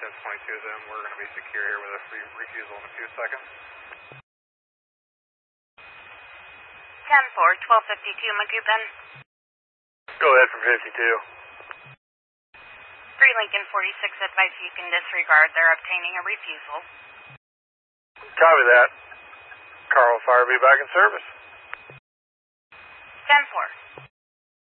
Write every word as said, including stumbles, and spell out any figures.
Vince twenty-two is in. We're going to be secure here with a free refusal in a few seconds. ten four, twelve fifty-two, McGoopin. Go ahead for fifty-two. three Lincoln forty-six advice you can disregard. They're obtaining a refusal. Copy that. Car will fire be back in service. ten four.